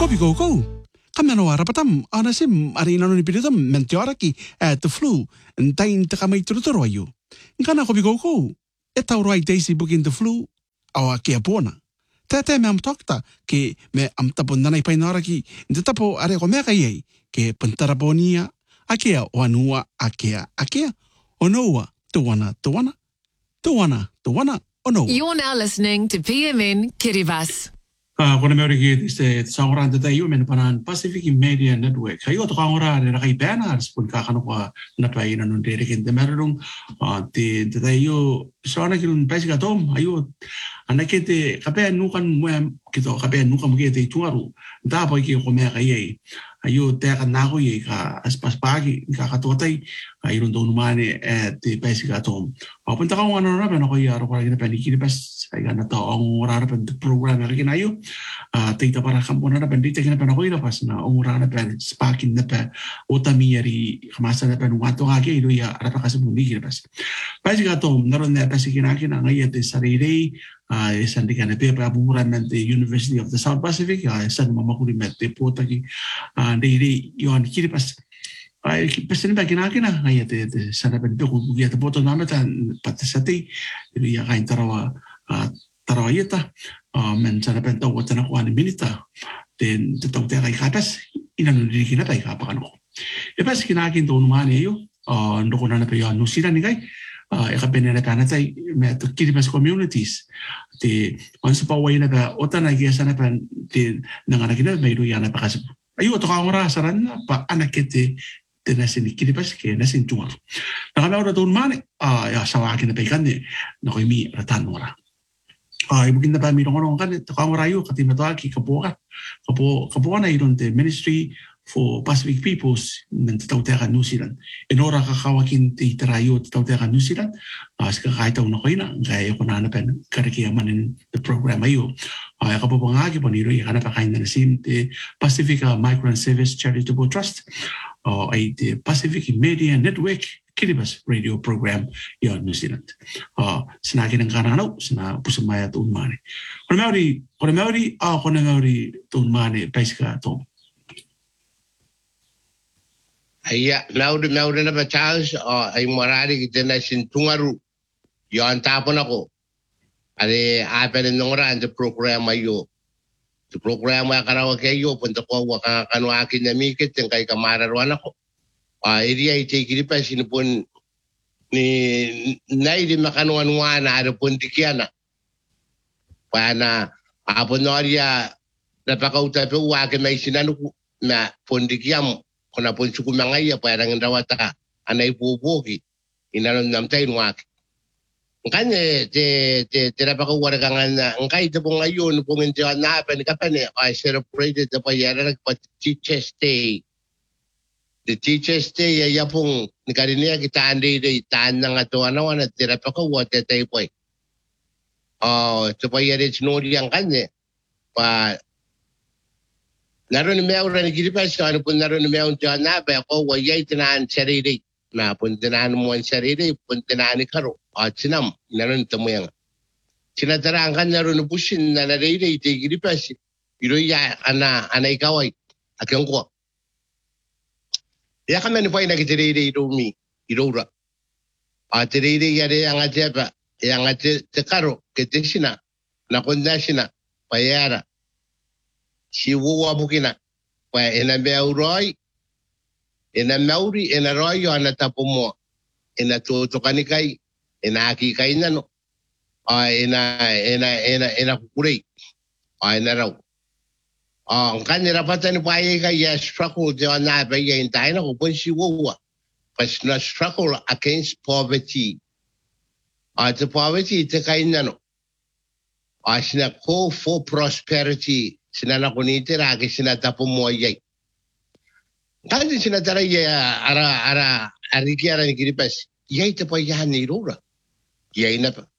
Kopi koko. Kamano arapatam anasim arina no nipiritam mentioraki at the flu and tain takamay turuturo ayu. Nkana kopi koko. Etauro ai daisy booking the flu awa kia pona. Tete me am tokta ke me am tapon nanay painaraki hindi tapo are ko meka yei ke pentaraponia akia wanua akia onoa tuwana ono. You're now listening to PMN Kiribati. Kona meori ki se sauraan tätä iumen panan Pacific Media Network. Hayo to kangora ne rakai bana spun ka kanu ka na pai na nun dere kin demerung ti tätä iu soana kilun pesika tom ayo anakete kape nukan mo kito kape nukan mo kete tuaru da pa ki ko me kai ayo te ka nago ye ka aspas pagi ka katotai ayo ndo numane ti pesika tom. Apun ta kangwana na bana ko yaro ko ina panikiri pas ay na to ang ora pa program na kinayo tita para kampona na bandita kina pa nakoy pas na ora na pa spakin na pa otamiyari kamasa na pa nuwato nga kay ya ara pa kasabuni kina pas basika to naron na pa sikinakin ang ayat sarili isang di ka na pa aburan ng University of the South Pacific isang mamakuli mete po taki dili yon kiri pas ay pesen ba kinakin na ayat sana pa ko kuya ta boto na mata patisati ya kain tarawayeta men sana penta wata na kuha ni minita then tatawag tayo kay kapas inanunili kinatay kapakan ko pas kinakin to naman iyo ando ko na napayo New Zealand ni kay ikapenera kanatay may Kiribati communities te once pa way na ba ota na giya sana pa te nanganagina may luya na pa kasi ayo to kamura saran na pa anakete nasin Kiribati ke nasin tunga nakalaw na to naman sa akin na paikan na ko mi ratan ora mungkin na pa mirong kan kamarayo katimatoaki kapuka na iron te Ministry for Pacific Peoples ng Tawtekan New Zealand. Enora kakawakin ti tarayo Tawtekan New Zealand. Kakahitaw na kayo na kaya ko nanapan karakiyaman in the program ayo. Kapapangagi po niro ikanapakain na nasim te Pacific Migrant Service Charitable Trust ay te Pacific Media Network Kiribati radio program yon New Zealand. Sinagi ng kananaw, sina pusamaya tuun mani. Kona meori tuun mani, paisika to. Aya, meori na ba Charles, ay marari kita na sintungaru. Yon tapon ako. Ari, apen nung ran, the program ayo. The program ay karawa kayo, punta ko, waka kanuakin na mikit, yung kay kamararwan ako. Area ite Kiribati sinupon ni naidi makanuan na ada pun tikiana pana apon noria napakauta pe wake may sinanu na pondikiam kona pon suku mangaya para ngandawata anay pupuki inanon namtay wake kanya te napakawara kangan ngkai te pong ayon pong hindi na pa ni kapane I celebrated the payara nagpat Teachers Day. The Teachers Day ya pong nikarinia kita andi taan ng ato anawan at tira pa ko wate tayo po so pa yari sinuri ang kanya pa naroon ni Meora ni Kiribati ano po naroon ni Meora tiyan na pa ako wayay tinaan sarili na puntinaan mo ang sarili puntinaan ni Karo at sinam naroon ito mo yan sinataraan ka naroon pusin na narili iti Kiribati iroya anay kaway akyong ko ya kama ni poi na kitiriri rumi irora tiriri yare yang ajaba yang ate tekaro ketesina na kondasina payara si wuwa bukina pa ena beuroi ena mauri ena royo ana tapumo ena tutokanikai ena akikai nano ena kukurei ena raw ang kanya rapatan pa ay kaya struggle diyan na ba yung tayo na kung si Wawa pas na struggle against poverty the poverty te kayo na no sina call for prosperity sina na kuniti ragi sina tapo mo ay kanya sina taray ara arikiara ni Kiribati yay te pa yan ni Rora yay na pa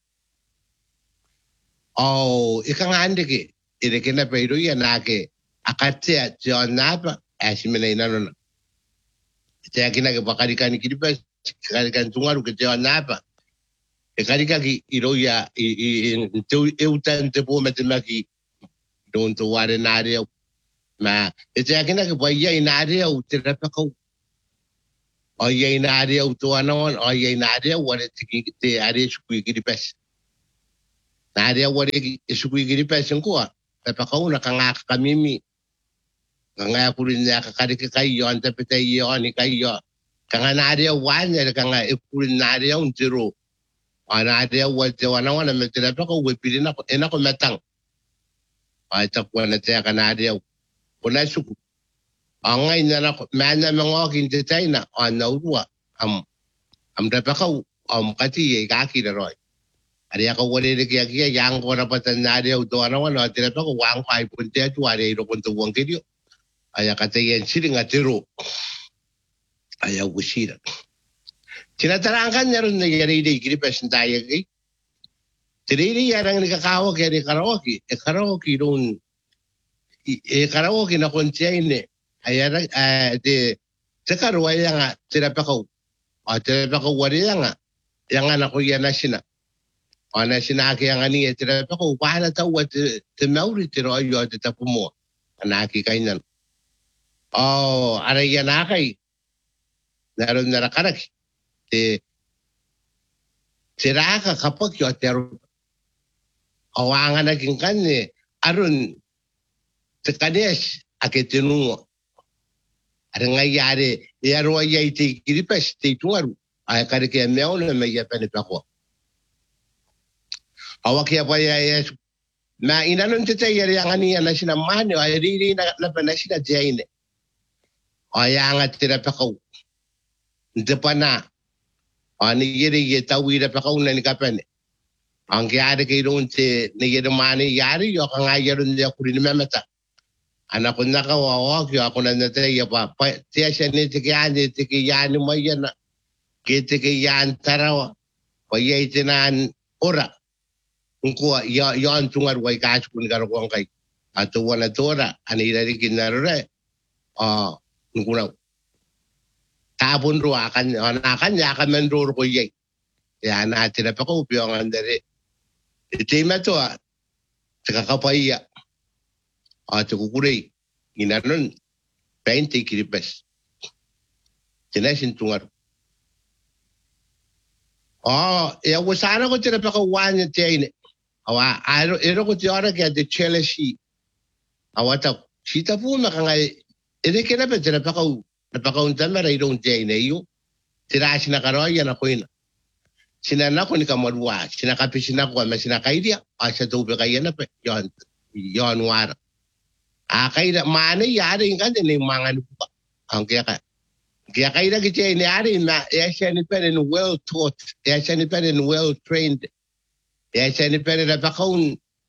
ikang handi ki irikin na pa iro yan nake akatea John Napa asimena inano te akina ke bakarika ni Kiribati karika tungaru ke John Napa karika ki iroya eu tante po metemaki don't ware nare Ma ite akina ke boya inare o te repako. O ye inare o to anon o ye inare o re te are sukui ki pes. Na are o re sukui ki pes ko. Repako na kanga kamimi. Kanga kurin ya ka kari ke kai yo ante pete yo ni kai yo. Kanga na are o wanya kanga e kurin na are o tiro. Ana are o te wana me te repako we pirina ko ena ko metang. Ai ta ko na te kana are o. Ona suku. Angai na mana mangokin te taina ana urua am repaka kati e kaki da roi. Ari ako wale de kia kia yang ko na patan na de auto ana wana te repaka wang pai punte tu are ro konto wang kidio. Aya kate yen siringa tiro. Aya usira. Tina tarangkan yarun na yari de kiri pesenta ya ki. Tiri yarang ni kakao ke de karaoke. E karaoke ron e karaoke na kontiaine. Ayara de tekaru ayanga tira pakau. A tira pakau wari yanga na ko yana sina. Ana sina ke yanga ni tira pakau pahala tau te mauri tira ayo te tapu mo. Ana ki kainan. Oh, ara yana kai. Naron na karaki. Te tira ka kapak yo teru. Awanga na kinkanne arun te kadesh aketinungo. Ada ngai yare ya ro ya ite kiripes te tuaru ai kare ke meo na me ya pene pako awa ke apa ya na ina non te yare yang ani na sina mane ai ri na pena sina jaine ai anga tira pako de pana ani yere ye tawira pako na ni kapene ange ade ke ron te ne yere mane yare yo kanga yere ya kuri memeta anak nak awak yo aku nanti ya pak tiasa ni tiki yani mayana kita ke yan tarawa paya itinan ora ungko ya antungar wai kas kun karo kong kai atau wana tora ani dari kinarure ungko tabun ro akan ya akan mendur ko ye ya na tira pa ko piangan dari itima to kakapaya atau kukurei inanon 20 kiripes tinasin tungar ya wasana ko tira pa ko wanya tiene awa ero ko tiara ke de cheleshi awata sita pu na kangai ere kena pe tira pa ko untamera irong tiene yo tira sina karoya na koina sina na ko ni kamarwa sina kapisina ko masina kaidia asa to be kayana pe yon wara kaida mana yare ingkande ni mangan buka angke kia kaida kiche ni ari na yashani pere well taught yashani pere well trained yashani pere da pakau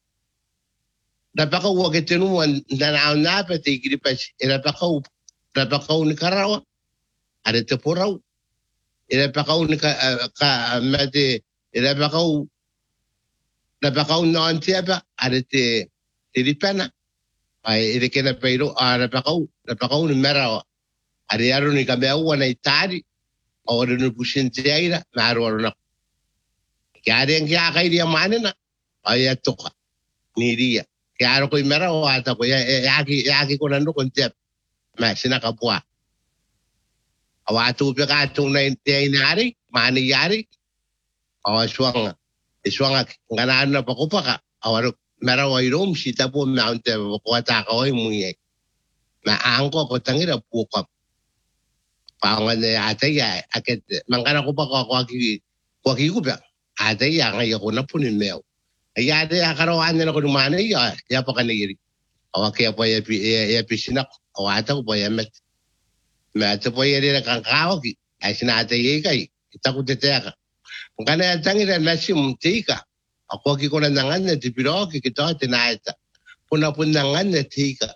wa ketenu na na pete gripas era pakau ni karawa ada teporau era pakau ni ka mate era pakau non tiaba ada te dipana ai ere kena peiro ara pakau ni mera ari aro ni kameu na itari o no pusinteira na aro na kare ngia kai dia manena ai atoka ni dia karo ko mera o ata ko ya ko nando kon tep ma sina ka bua awatu pe ka tu na inari mani yari o suanga ngana na pakupaka awaro mera wa irom sita po mounte ko ata ko muye na angko ko tangira puka pangan ata ya aket mangana ko pa ko ki ko ba ata ya ngai ko na punin meo ya de akarawan na ko mane ya pa kaniri awake pa ya pisina o ata ko ya met po ya de kan kawo ki asina ata ye kai kita ko te ka ngana tangira na sim tika ako ki ko nangan na tipiro ki kita tinaita puna nangan na tika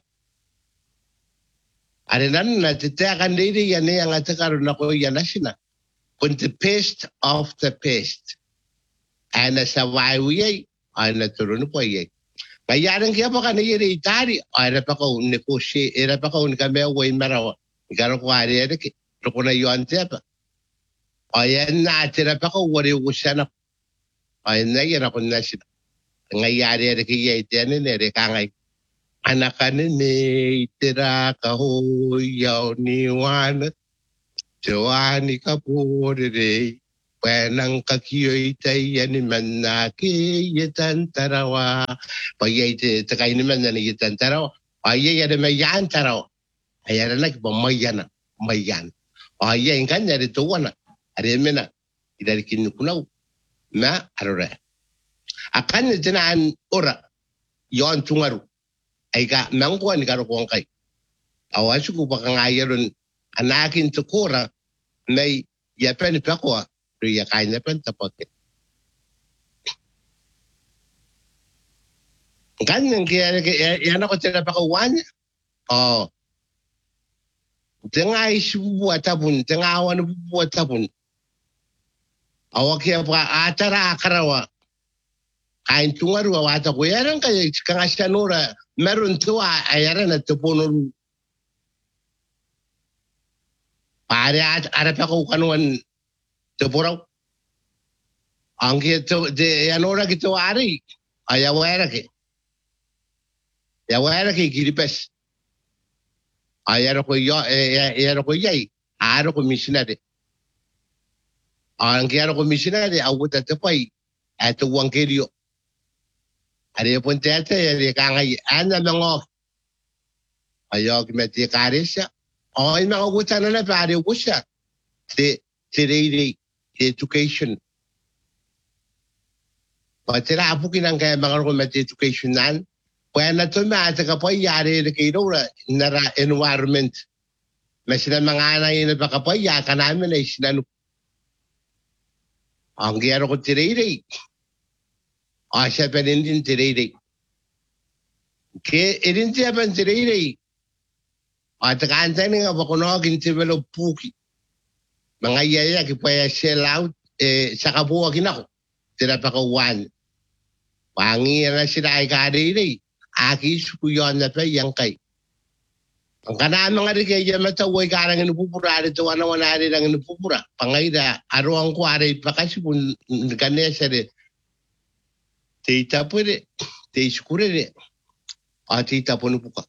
arenan na tita kan diri yan yang atakaro na ko yan asina kun the paste of the paste ana sawawi ana turun po ye kayaran kaya pa kan yeri itari ara pa ko ne ko she era pa ko ni kame way marawa igaro ko ari ere ki ko na yon tepa ayan na tira pa ko wari usana ay na yara ko na sila ngayari ere ki ye tene ne re ka ngai Anakanene tira kaho yau niwana. Joani kapore Wenang kakio itai ani manna ke yetan tarawa. Payay te kaini manna ni yetan tarawa. Ayay ada mayan tarawa. Ayara nak mayan mayan. Ayay kan dari tuwana. Ada mena dari kinu kunau. Na arore. Akan jenaan ora yon tungaru. Aika mangkuan karo kongkai. Awasu ku bakang ayarun anakin tukura may yapen pakwa. Ria kain pen tapoke. Kan yang yana ko tira pakawan. Oh. Tengah isu buat tabun, tengah awan buat tabun. Awak ya pa acara akarawa. Kain tungaru awata ko yaran kay kangasanura meron tua ayaran at tupunon. Pare ara pa ko kanuan tupuraw. Ang kito de anora kito ari ayawera ke. Yawera ke giripes. Ayaro ko yay. Aro ko missionary. Ang kaya ko missionary awuta tapay at wangkelyo. Ari pun tete ari kangay ana mga ayog meti karisya. Ay mga ugutan na pare usya. The education. Patira apo kinang kaya mga rumet education nan. Kaya na to maata ka po yari na kayo na environment. May sila mga anay na baka po yaka namin ay sinanong. Ang giyaro ko tiriri. Asya pa rin din tiriri. Kaya irin siya pa tiriri. At kaantay nga ba kunogin develop puki. Mga yaya kipaya sell out sa kabuwagin ako. Sila pa kawan. Pangiyan na sila ay kariri. Aki sukuyon na pa yang kay. Ang kanaan mga rigay mataway karang inupupura ito wana rin ang inupupura. Pangayda aruang ko aray pa kasi kung ganesa rin. Tita po rin. Tita rin. Tita po nupuka.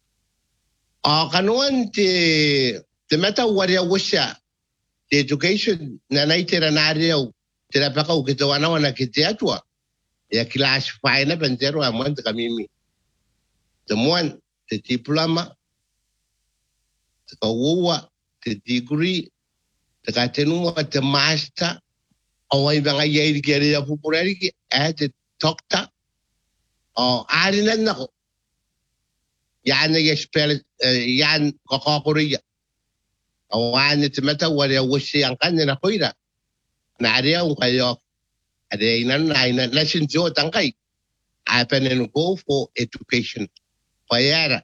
Kanuan ti matawari ako siya. The education na naitira na rin tira pa ka ukitawa na wana kitiatwa. Ya classify na bentero amuan ta kamimi. Temuan te diploma, te kawuwa, te degree, te katenua, te master, away mga yay kiri ya pupurari ki te doctor. Ari na nako. Yan na spell yan kokokuriya. Awan te mata wala wusi ang kanya na koira. Na ari ang kayo. Ada na lesson jo tangkay. Apen and go for education. Payara.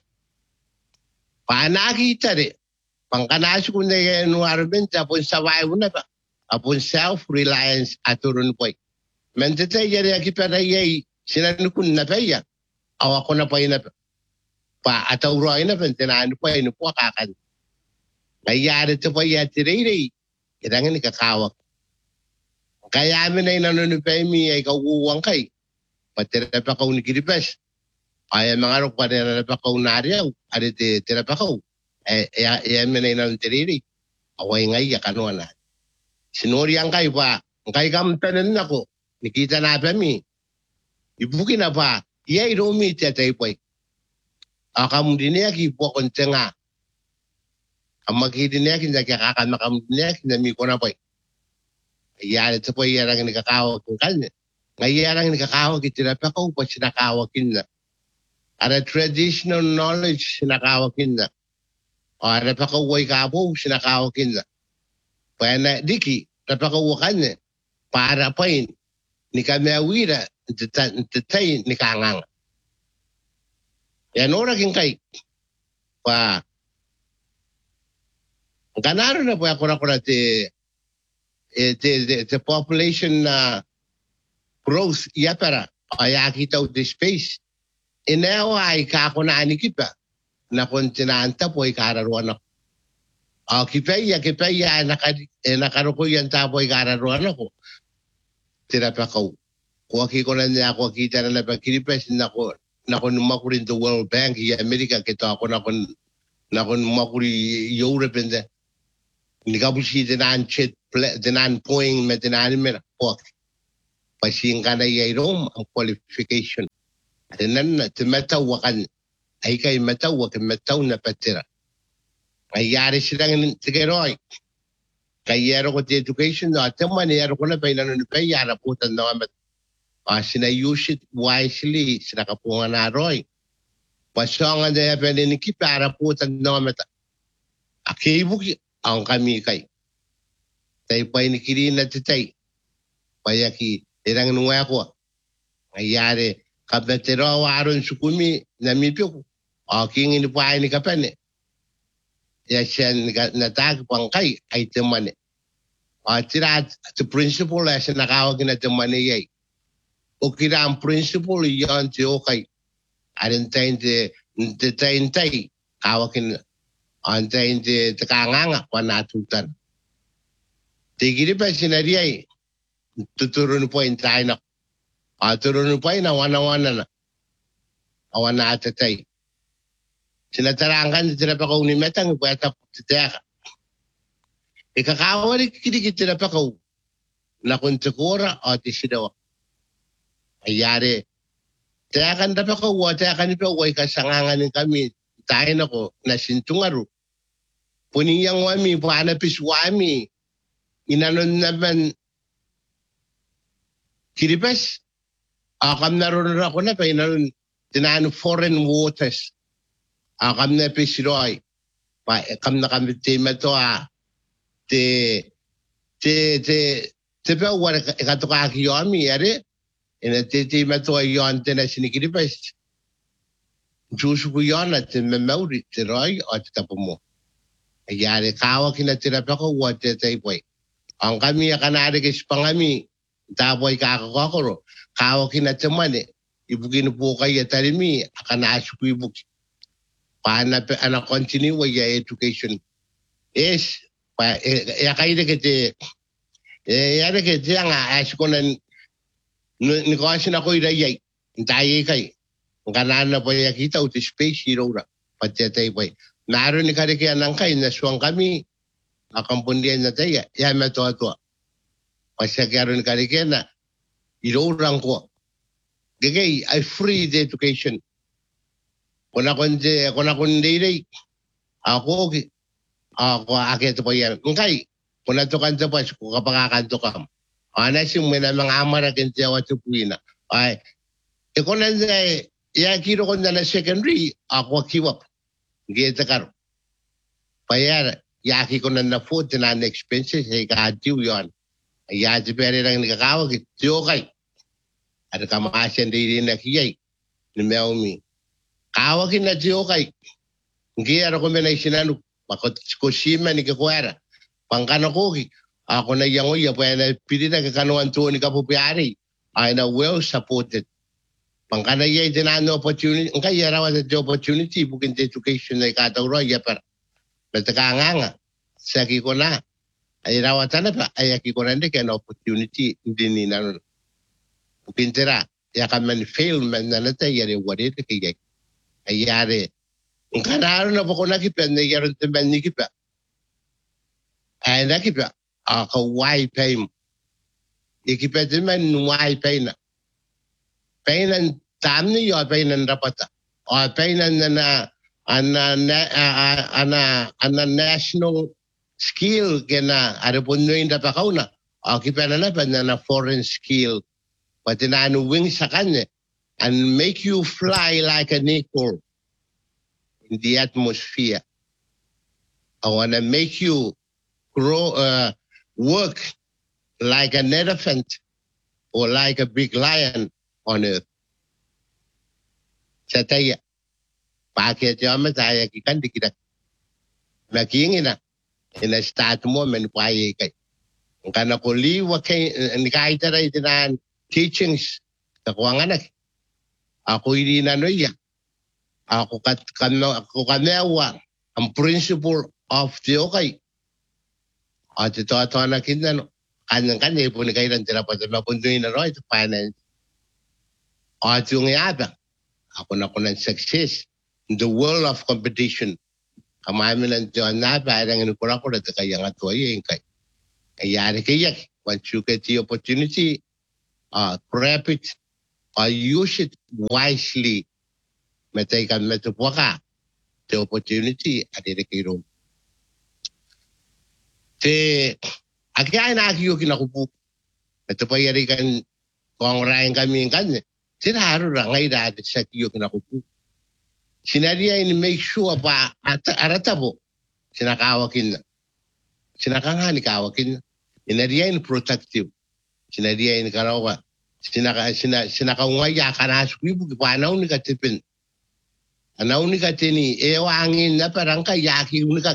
Panakita rin. Pangkanas ko na environment apon survive na ba? Apon self-reliance aturun po. Mentete yari akipara yay sinanukun na pa yan. Awa ko na pa yun na pa. Atawroy na pa. Tinaan pa yun po kakan. Mayari ito pa yatiri. Kailangan ikakawak. Kaya amin ay nanunupay mi ay kawuwang kay. Patira pa kaw ni Kiribes. Ay mga rok pa rin pa kaw na ariyaw. Ari tira pa kaw. Amin ay nanuntiriri. Away ngay yakanuan na. Sinuriyan kay pa. Kay kamtanan ako. Nikita na pa mi. Ibukin na pa. Iyay rumi tiyatay po. Akamudiniya kipo konti nga. Amagidiniya kinakakamakam kinami ko na po. Iyan ito po iyan ang nakakawag ng kanya. Ngayon ang nakakawag itinapa ko pa sinakawakin na. Ara traditional knowledge sinakawakin na. O ara pa kaway kapo sinakawakin na. Kaya na diki, napakawakan na. Para pa yun, ni kami awira, tatay ni kangang. Yan oras yung kay. Pa, ang kanaro na po ako na the population growth yapara ayakita the space inawa ay kako na ani kipa na kontinanta po ay kararuan ako kipaya nakaruko yan tapo ay kararuan ako tira pa ko kuwaki ko na niya ako kita na napagkilipes na ko nakon makuri the World Bank ya America kita ako nakon makuri Europe and ni kabusi denan chet denan point met denan mer ok pasing kana ya rom ang qualification denan temata wakan ay kay mata wakan mataw na patira ay yari silang tigeroy kaya ko the education no atamman yaro ko na painan no pay yara putan no amat sina use it wisely sina kapunga na roy pasonga de pwede ni kipara putan no amat akibuki ang kami kay tay pay ni kirina titay payaki irang nuwa ko ayare kapatero aron sukumi na mipyo aking ini pay ni kapane ya siyan natag pangkay ay temane tira the principle as nakawag na temane yay o kira ang principle yon ti okay arin tay kawakin antayin ti takanganga panatutan tigiri pa sinariyay tuturun po intay na turun po na wana na awana atatay sinatarangan tira pa ko ni metang pweta titeka ikakawari kidikit tira pa ko na kuntukura o tisidawa ayari tayakan da pa ko tayakan ito way kasanganganin kami tayo na ko na sintungaru puniyang wami panapis wami inanon naman kiribas akam naroon ako na pa inanon tinano foreign waters akam na pisiroy pa akam na kami tema to te pa wala katukaki yomi yare ina te tema to yon tena sinikiribas Jusu ko yon at memauri tiroy o titapumo. Ayari kawa kinatirape ko wate taypoy. Ang kami akanari kis pangami tapoy kakakokoro. Kawa kinatamane ibugin po kayo tarimi akanasu ko ibuki. Paana ana continue ya education. Yes, pa kayo kete yare kete nga asko na ni ko asin ako irayay. Tayo kay Ganana po ya kita uti space hero ra patete po. Naroon ni kare kaya nang kay naswang kami akampundian na tayo ya meto ato. Pasya karon ni kare kaya na irorang ko. Gagay ay free the education. Kuna kundi ray ako akit po yan. Ngkay kuna to kanto pa ko kapakakanto kam. Ana si mga mga amara kintiya wato puina. Ay ikonan ya kiro ko na secondary ako kiwap geta karo payar yaki ko na food na expenses ay kaatiw yon ya jipere lang nakakawag tiyo kay at kamaasyan din na kiyay ni Meomi kawagin na tiyo kay ngiyaro ko may sinanu bakot kushima ni kakwara pangkano kogi ako na yangoy ya pa na pili na kakanuan tuwa ni kapupiyari ay na well supported Pangkana yay dinano opportunity, kaya raw the opportunity bukin education na ikatawro ya par. Betakanga saki ko na. Ay raw tana pa ay aki ko na kaya opportunity din na bukin tira. Ya kaman fail man na natay yari wari te kaya. Ay yari. Ang kanaro na po ko nakipa na yaron temban nikipa. Ay nakipa ako why pay mo. Ikipa teman why pay na. Painan tamni yo painan rapata o painan na ana national skill kena arepon no inda pa kauna o kipana na foreign skill pati na anu wing sa kanya and make you fly like an eagle in the atmosphere. I want to make you grow work like an elephant or like a big lion on earth. Sa tayo, bakit yung mataya kikan di kita. Nakingin na, ina-start mo, manupaya kay. Ang kanakuli, kahit na itinan teachings, nakuha nga na. Ako hindi na noya. Ako kamewa, ang principle of the okay. At ito na kinano. Kanyang-kanya, ipuni kayo ng tirapat na mapunduin na ito, finance. At yung yata, ako na ko ng success in the world of competition. Kamami ng John na, parang inukura ko na kaya nga to ay kay. Kayari kaya, once you get the opportunity, grab it or use it wisely. Matay ka matuwa ka, the opportunity at the kiro. Agay na akiyo kinakupo. Ito pa yari kan kung rayan kami kan. Sinaro na ngay dati sa akiyo kinakupo. Sinariya in make sure pa aratabo. Sinakawakin na. Sinakangani kawakin na. Sinariya in protective. Sinariya in karawa. Sinakaungaya ka na sukwibu kipanaw ni katipin. Anaw ni katini. Ewangin na parang kayaki unikak.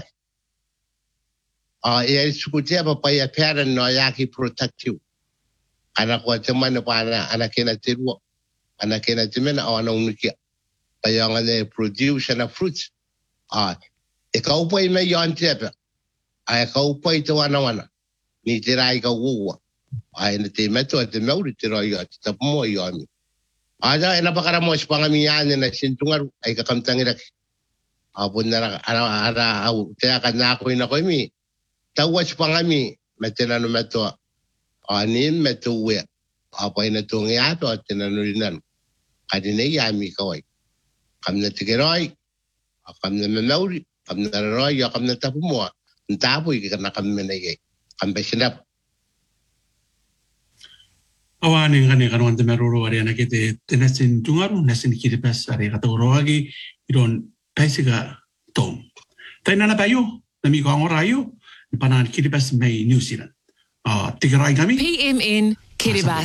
Sukutia papaya parent no yaki protective. Anak ko teman pa na anakin na tirwo. Anakin na timen o anong nikia. Kaya nga na produce na fruits. Ikaw pa may yon tiyape. Ikaw pa ito wana-wana. Ni tira ikaw uwa. Natimeto at meuri tira yon. Tap mo yon. Napakaramos pa nga miyan na sintungar ay kakamtangirak. Apon na kaya ka na ako na ko mi. Tawas pa kami, matinano meto, anin meto uwe. Apay na itong iato at tinanurinan. Kadina yami kaway. Kam na tigiroy, kam na mamauri, kam na roy, kam na tapo mo. Ang tapoy ka na kami manayay. Kam ba sinap? Awanin ka ni kanuan temeruro ari na kite tinasin tungaru nasin kiripas ari katuro agi iron paisiga tom. Tayo na bayo, nami ko ang orayo. Panan Kiribati may New Zealand. Tigaray kami. PMN Kiribati.